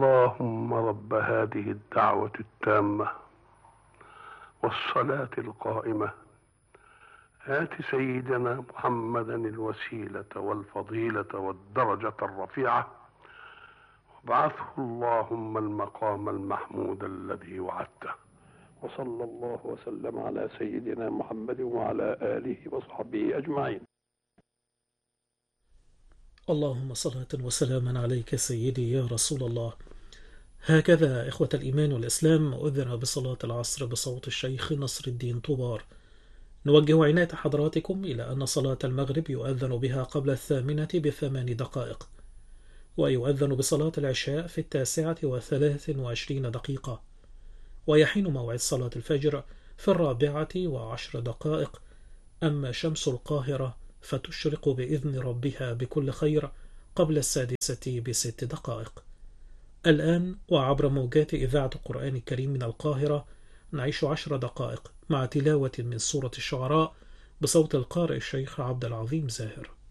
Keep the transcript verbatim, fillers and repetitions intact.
اللهم رب هذه الدعوة التامة والصلاة القائمة آت سيدنا محمدا الوسيلة والفضيلة والدرجة الرفيعة وابعثه اللهم المقام المحمود الذي وعدته. وصلى الله وسلم على سيدنا محمد وعلى آله وصحبه أجمعين. اللهم صلاة وسلاما عليك سيدي يا رسول الله. هكذا إخوة الإيمان والإسلام أذن بصلاة العصر بصوت الشيخ نصر الدين طوبار. نوجه عناية حضراتكم إلى أن صلاة المغرب يؤذن بها قبل الثامنة بثمان دقائق، ويؤذن بصلاة العشاء في التاسعة وثلاث وعشرين دقيقة، ويحين موعد صلاة الفجر في الرابعة وعشر دقائق. أما شمس القاهرة فتشرق بإذن ربها بكل خير قبل السادسة بست دقائق. الآن وعبر موجات إذاعة القرآن الكريم من القاهرة نعيش عشر دقائق مع تلاوة من سورة الشعراء بصوت القارئ الشيخ عبد العظيم زاهر.